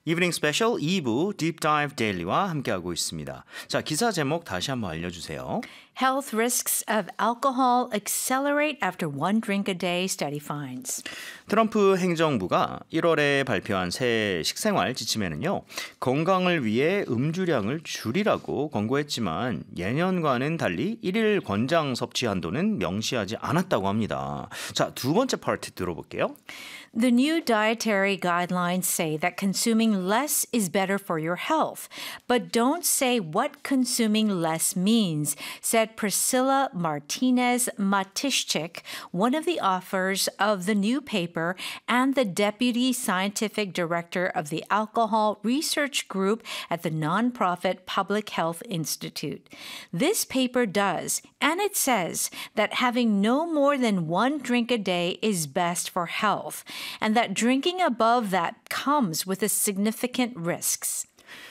이브닝 스페셜 2부 Deep Dive Daily와 함께하고 있습니다. 자, 기사 제목 다시 한번 알려주세요. Health risks of alcohol accelerate after one drink a day, study finds. 트럼프 행정부가 1월에 발표한 새 식생활 지침에는요. 건강을 위해 음주량을 줄이라고 권고했지만 예년과는 달리 1일 권장 섭취 한도는 명시하지 않았다고 합니다. 자, 두 번째 파트 들어볼게요. The new dietary guidelines say that consuming less is better for your health, but don't say what consuming less means, said Priscilla Martinez Matischik, one of the authors of the new paper and the deputy scientific director of the Alcohol Research Group at the nonprofit Public Health Institute. This paper does, and it says that having no more than one drink a day is best for health, and that drinking above that comes with a significant risks.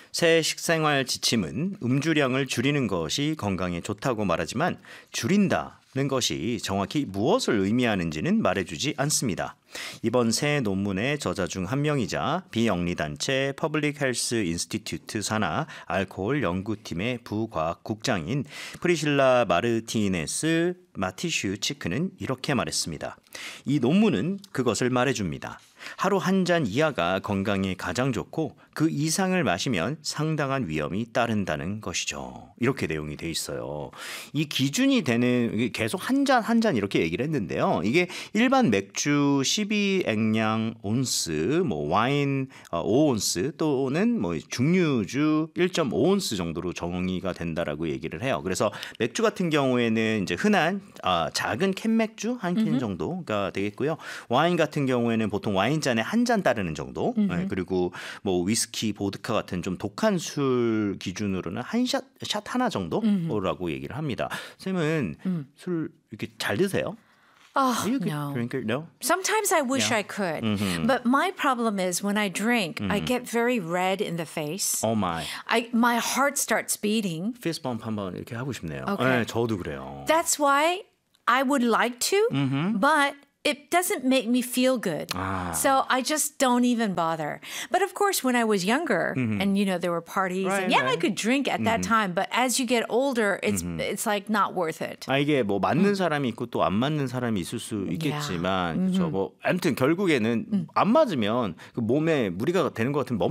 새 식생활 지침은 음주량을 줄이는 것이 건강에 좋다고 말하지만 줄인다는 것이 정확히 무엇을 의미하는지는 말해주지 않습니다. 이번 새 논문의 저자 중 한 명이자 비영리단체 퍼블릭 헬스 인스티튜트 산하 알코올 연구팀의 부과학국장인 프리실라 마르티네스 마티슈 치크는 이렇게 말했습니다. 이 논문은 그것을 말해줍니다. 하루 한 잔 이하가 건강에 가장 좋고 그 이상을 마시면 상당한 위험이 따른다는 것이죠. 이렇게 내용이 돼 있어요. 이 기준이 되는 계속 한 잔 이렇게 얘기를 했는데요. 이게 일반 맥주 12액량 온스, 뭐 와인 5온스 또는 뭐 중류주 1.5온스 정도로 정의가 된다라고 얘기를 해요. 그래서 맥주 같은 경우에는 이제 흔한 작은 캔 맥주 한 캔 정도가 되겠고요. 와인 같은 경우에는 보통 와인잔에 한 잔 따르는 정도. 네, 그리고 뭐 위스키, 보드카 같은 좀 독한 술 기준으로는 샷 하나 정도라고 얘기를 합니다. 쌤은 술 이렇게 잘 드세요? Oh, Are you a good no. drinker? No? Sometimes I wish I could. But my problem is when I drink, I get very red in the face. Oh my. My heart starts beating. Fist bump 한번 이렇게 하고 싶네요. Okay. 네, 저도 그래요. That's why I would like to, but it doesn't make me feel good. So I just don't even bother. But of course, when I was younger and, there were parties, Right, and I right. could drink at that time. But as you get older, it's like not worth it. 이게 뭐 맞는 사람이 있고 또 안 맞는 사람이 있을 수 있겠지만 그렇죠. 뭐 아무튼 결국에는 안 맞으면 그 몸에 무리가 되는 것 같으면